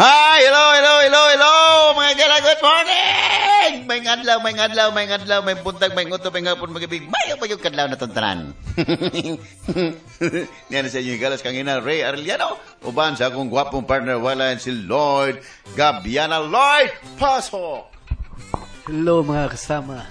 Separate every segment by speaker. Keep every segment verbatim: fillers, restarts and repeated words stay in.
Speaker 1: Hi! Hello, hello, hello, hello! Mga gala, good morning! May ngadlaw, may ngadlaw, may ngadlaw, may buntag, may nguto, may ngapon, magibig, may pa yung kadlaw na tuntanan. Yan sa inyo, galas kang ina, Ray Arellano. Uban sa akong gwapong partner, wala si Lloyd Gabiana. Lloyd, pasok!
Speaker 2: Hello mga kasama.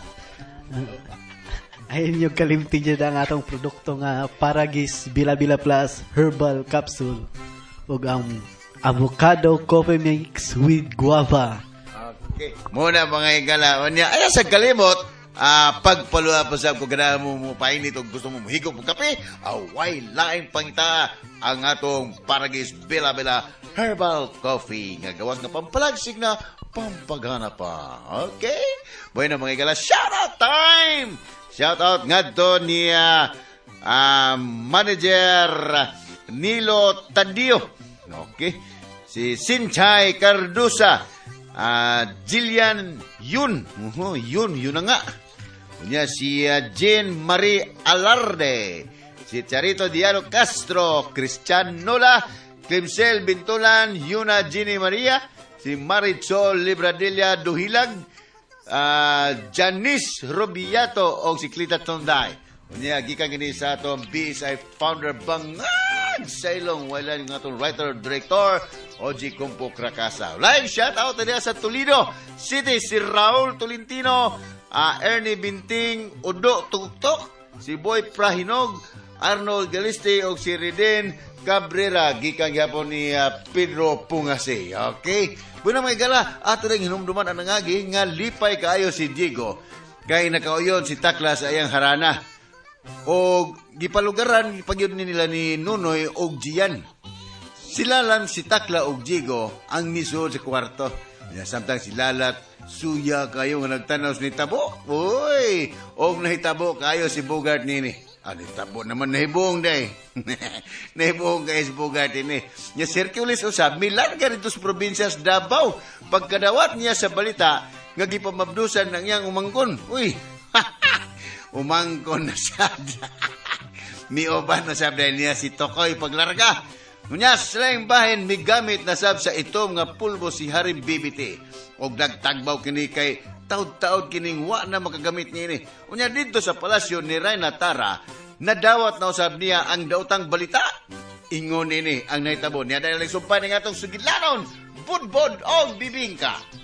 Speaker 2: Ayun yung kalimti dyan ang atong produkto nga Paragis Bila-Bila Plus Herbal Capsule ug ang avocado coffee mix with guava.
Speaker 1: Okay. Muna mga igala, niya ay sa kalimot, ah pagpaluha pa sa ko ganahan mo mo painit o gusto mo mahigop ng kape, away lain pangita ang atong Paragis Bila-Bila Herbal Coffee nga gawas nga pampalagsig na pampagana pa. Okay? Bueno mga igala, shout out time! Shout out ngadto ni uh, uh, manager Nilo Tadio. Okay. Si Sinchay Cardusa, uh, Jillian Yun. Uh-huh, yun, yun na nga. Kunya si uh, Jean Marie Alarde, si Charito Diaro Castro, Christian Nola, Clemcel Bintulan, Yuna Ginny Maria, si Marichol Libradilla Duhilag, uh, Janice Rubiato o si Clita Tonday. Kunya gikan gini sa atong B S I founder bangag sa ilong wala yung atong writer director Oji Kumpo Krakasa. Live shout out niya sa Toledo City si Raul Tolentino, uh, Ernie Binting, Udo Tuktok, si Boy Prahinog, Arnold Galiste o si Reden Cabrera gikan gyapon ni uh, Pedro Pungase. Okay? Buna mga igala, ato rin hinumduman ang nangagi nga lipay kaayo si Diego. Kay nakauyon si Takla sa ayang harana. O gipalugaran, pagyod ni nila ni Nunoy o Gian. Sila lang si Takla o Diego ang nisuod sa kwarto. Samtang si Lalat, suya kayo nga nagtanaw ni Tabo. Uy! O nahitabo kayo si Bogart nini. Ano tabo naman nahibong day. Nahibong kayo si Bogart ini. Nya Circulis usab, milan ka rito sa probinsyas Davao. Pagkadawat niya sa balita, nga gipamabdusan ng iyang umangkon. Uy! Umangkon na siya. Mioban na sab niya si Tokoy paglarga. Ngunya silang bahin migamit na sab sa itom nga pulbo si Harim B B T. Og nagtagbaw kini kay taud-taud kining wa na makagamit niya ini. Unya dito sa palasyo ni Reyna Tara, nadawat na usab niya ang daotang balita. Ingon ini ang nahitabo niya dahil nagsumpay ng atong sugilanon, budbod o bibingka.